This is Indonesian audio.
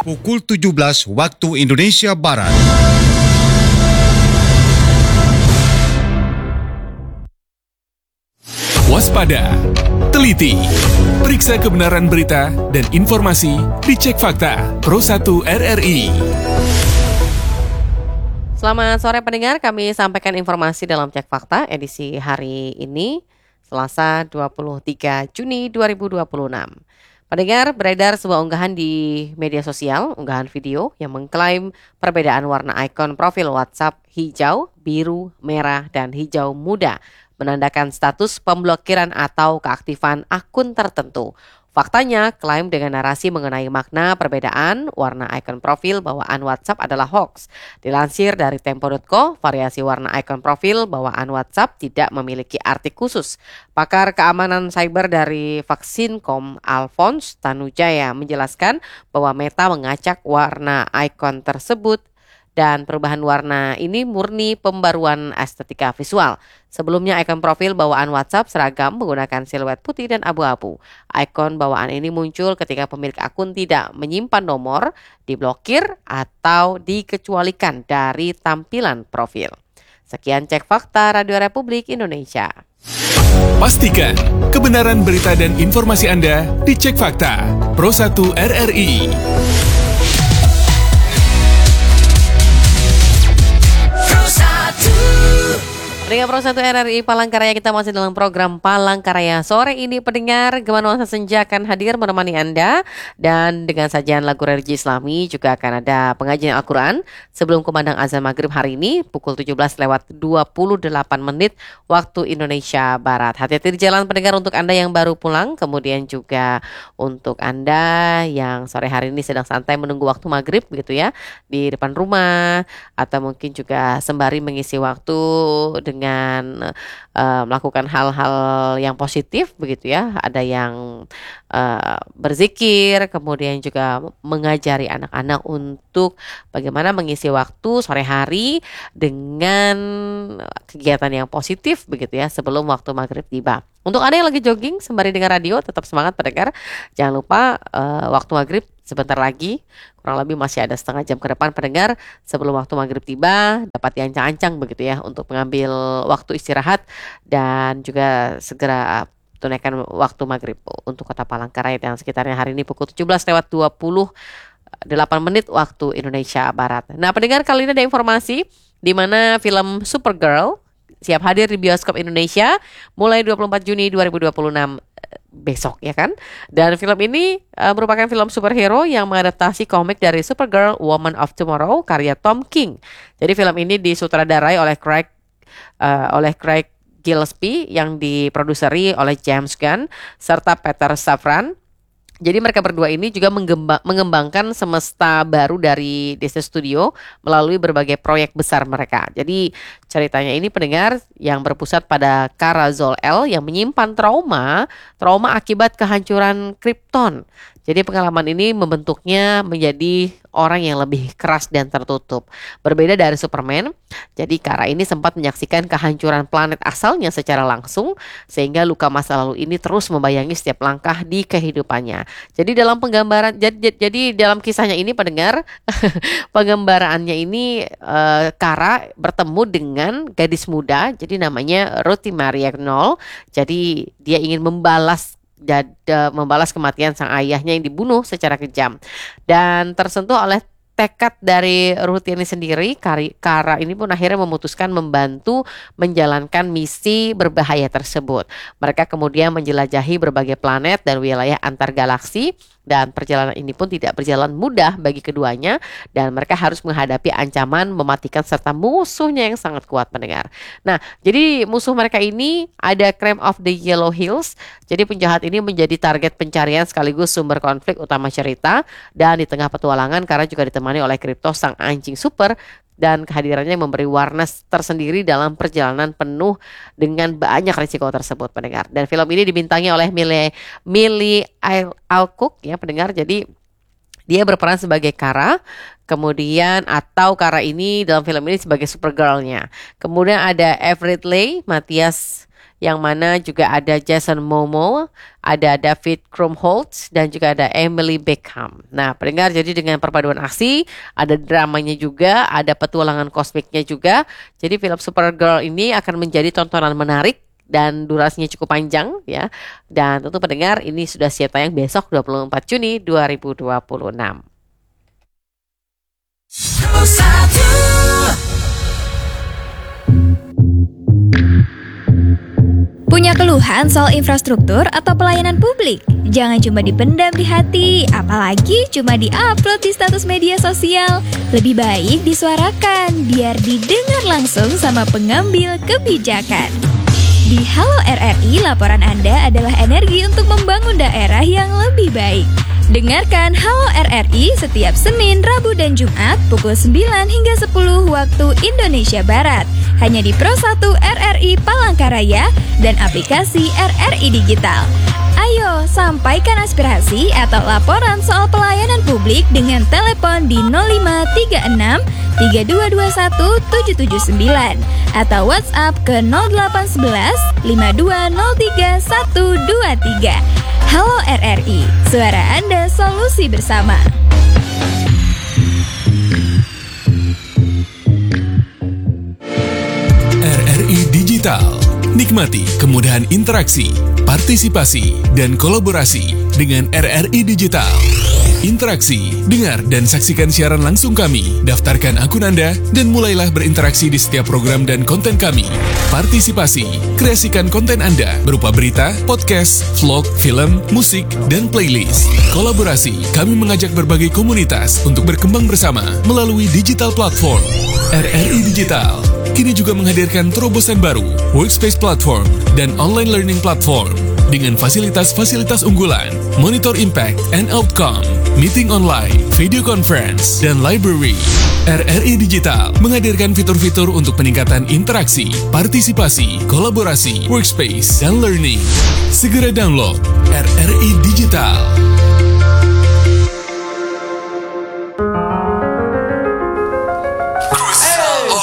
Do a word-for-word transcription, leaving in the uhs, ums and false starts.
Pukul tujuh belas waktu Indonesia Barat. Waspada, teliti, periksa kebenaran berita dan informasi dicek fakta Pro satu R R I. Selamat sore pendengar, kami sampaikan informasi dalam Cek Fakta edisi hari ini, Selasa dua puluh tiga Juni dua ribu dua puluh enam. Pendengar, beredar sebuah unggahan di media sosial, unggahan video yang mengklaim perbedaan warna ikon profil WhatsApp hijau, biru, merah, dan hijau muda, menandakan status pemblokiran atau keaktifan akun tertentu. Faktanya, klaim dengan narasi mengenai makna perbedaan warna ikon profil bawaan WhatsApp adalah hoax. Dilansir dari tempo dot co, variasi warna ikon profil bawaan WhatsApp tidak memiliki arti khusus. Pakar keamanan cyber dari Vaksinkom, Alphonse Tanujaya, menjelaskan bahwa Meta mengacak warna ikon tersebut dan perubahan warna ini murni pembaruan estetika visual. Sebelumnya ikon profil bawaan WhatsApp seragam menggunakan siluet putih dan abu-abu. Ikon bawaan ini muncul ketika pemilik akun tidak menyimpan nomor, diblokir, atau dikecualikan dari tampilan profil. Sekian Cek Fakta Radio Republik Indonesia. Pastikan kebenaran berita dan informasi Anda dicek fakta Pro satu R R I. Pendengar Pro satu R R I Palangkaraya, kita masih dalam program Palangkaraya. Sore ini pendengar, Gema Nuansa Senja akan hadir menemani Anda. Dan dengan sajian lagu religi Islami juga akan ada pengajian Al-Quran sebelum kumandang azan maghrib hari ini pukul tujuh belas lewat dua puluh delapan menit waktu Indonesia Barat. Hati-hati di jalan pendengar untuk Anda yang baru pulang. Kemudian juga untuk Anda yang sore hari ini sedang santai menunggu waktu maghrib gitu ya, di depan rumah. Atau mungkin juga sembari mengisi waktu dengan dengan uh, melakukan hal-hal yang positif begitu ya. Ada yang uh, berzikir, kemudian juga mengajari anak-anak untuk bagaimana mengisi waktu sore hari dengan kegiatan yang positif begitu ya sebelum waktu maghrib tiba. Untuk Anda yang lagi jogging sembari dengar radio, tetap semangat pendengar. Jangan lupa uh, waktu maghrib sebentar lagi, kurang lebih masih ada setengah jam ke depan pendengar sebelum waktu maghrib tiba, dapat diancang-ancang begitu ya untuk mengambil waktu istirahat dan juga segera tunaikan waktu maghrib untuk Kota Palangkaraya dan sekitarnya hari ini pukul tujuh belas lewat dua puluh delapan menit waktu Indonesia Barat. Nah pendengar, kali ini ada informasi di mana film Supergirl siap hadir di bioskop Indonesia mulai dua puluh empat Juni dua ribu dua puluh enam besok ya kan. Dan film ini uh, merupakan film superhero yang mengadaptasi komik dari Supergirl Woman of Tomorrow karya Tom King. Jadi film ini disutradarai oleh Craig uh, oleh Craig Gillespie yang diproduseri oleh James Gunn serta Peter Safran. Jadi mereka berdua ini juga mengemba- mengembangkan semesta baru dari Disney Studio melalui berbagai proyek besar mereka. Jadi ceritanya ini pendengar yang berpusat pada Kara Zor-El yang menyimpan trauma, trauma akibat kehancuran Krypton. Jadi pengalaman ini membentuknya menjadi orang yang lebih keras dan tertutup. Berbeda dari Superman, jadi Kara ini sempat menyaksikan kehancuran planet asalnya secara langsung, sehingga luka masa lalu ini terus membayangi setiap langkah di kehidupannya. Jadi dalam penggambaran, jadi, jadi dalam kisahnya ini pendengar, penggambaraannya ini uh, Kara bertemu dengan gadis muda, jadi namanya Ruthie Maria Knoll. Jadi dia ingin membalas Jad, membalas kematian sang ayahnya yang dibunuh secara kejam. Dan tersentuh oleh tekad dari Ruthie ini sendiri, Kara ini pun akhirnya memutuskan membantu menjalankan misi berbahaya tersebut. Mereka kemudian menjelajahi berbagai planet dan wilayah antar galaksi. Dan perjalanan ini pun tidak berjalan mudah bagi keduanya. Dan mereka harus menghadapi ancaman mematikan serta musuhnya yang sangat kuat pendengar. Nah, jadi musuh mereka ini ada Cream of the Yellow Hills. Jadi penjahat ini menjadi target pencarian sekaligus sumber konflik utama cerita. Dan di tengah petualangan Kara juga ditemani oleh Krypto sang anjing super. Dan kehadirannya memberi warna tersendiri dalam perjalanan penuh dengan banyak risiko tersebut pendengar. Dan film ini dibintangi oleh Millie, Millie Alcock ya pendengar. Jadi dia berperan sebagai Kara, kemudian atau Kara ini dalam film ini sebagai Supergirl-nya. Kemudian ada Everett Lee, Matthias yang mana juga ada Jason Momoa, ada David Krumholtz, dan juga ada Emily Beckham. Nah, pendengar, jadi dengan perpaduan aksi, ada dramanya juga, ada petualangan kosmiknya juga. Jadi film Supergirl ini akan menjadi tontonan menarik dan durasinya cukup panjang ya. Dan tentu pendengar, ini sudah siap tayang besok dua puluh empat Juni dua ribu dua puluh enam. Punya keluhan soal infrastruktur atau pelayanan publik? Jangan cuma dipendam di hati, apalagi cuma di-upload di status media sosial. Lebih baik disuarakan, biar didengar langsung sama pengambil kebijakan. Di Halo R R I, laporan Anda adalah energi untuk membangun daerah yang lebih baik. Dengarkan Halo R R I setiap Senin, Rabu, dan Jumat pukul sembilan hingga sepuluh waktu Indonesia Barat. Hanya di Pro satu R R I Palangkaraya dan aplikasi R R I Digital. Ayo, sampaikan aspirasi atau laporan soal pelayanan publik dengan telepon di nol lima tiga enam tiga dua dua satu tujuh tujuh sembilan atau WhatsApp ke nol delapan satu satu lima dua nol tiga satu dua tiga. Halo R R I, suara Anda, solusi bersama. R R I Digital. Nikmati kemudahan interaksi, partisipasi, dan kolaborasi dengan R R I Digital. Interaksi, dengar, dan saksikan siaran langsung kami. Daftarkan akun Anda dan mulailah berinteraksi di setiap program dan konten kami. Partisipasi, kreasikan konten Anda berupa berita, podcast, vlog, film, musik, dan playlist. Kolaborasi, kami mengajak berbagai komunitas untuk berkembang bersama melalui digital platform. R R I Digital kini juga menghadirkan terobosan baru, Workspace Platform, dan Online Learning Platform, dengan fasilitas-fasilitas unggulan, Monitor Impact and Outcome, Meeting Online, Video Conference, dan Library. R R I Digital menghadirkan fitur-fitur untuk peningkatan interaksi, partisipasi, kolaborasi, workspace, dan learning. Segera download R R I Digital.